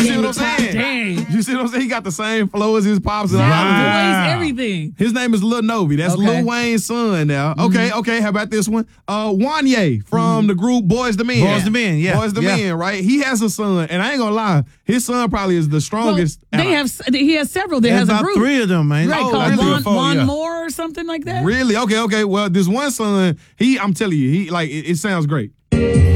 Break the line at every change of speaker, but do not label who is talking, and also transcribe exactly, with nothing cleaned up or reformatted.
You see what I'm saying?
Dang.
You see what I'm saying? He got the same flow as his pops. And all
Sound,
that.
voice, everything.
His name is Lil Novi. That's
Okay.
Lil Wayne's son now. Okay,
Mhm.
okay. How about this one? Uh, Wanye from the group Boys to Men.
Boys to Men, yeah.
Boys to
Yeah.
Men, right? He has a son, and I ain't gonna lie, his son probably is the
Well,
strongest.
they have. He has several. There
There's
has a
about
group.
three of them, man.
Right,
Oh,
called
really?
Juan,
Four,
Juan
yeah.
Moore or something like that.
Really? Okay, okay. Well, this one son, he, I'm telling you, he like it, it sounds great.